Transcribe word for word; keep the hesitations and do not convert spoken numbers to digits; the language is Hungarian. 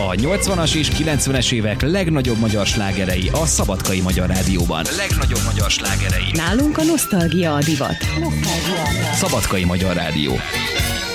A nyolcvanas és kilencvenes évek legnagyobb magyar slágerei a Szabadkai Magyar Rádióban. Legnagyobb magyar slágerei. Nálunk a nosztalgia a divat. Szabadkai Magyar Rádió.